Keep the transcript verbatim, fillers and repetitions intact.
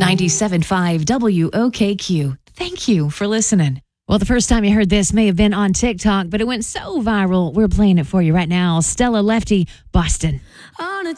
ninety-seven point five W O K Q. Thank you for listening. Well, the first time you heard this may have been on TikTok, but it went so viral. We're playing it for you right now. Stella Lefty, Boston. On a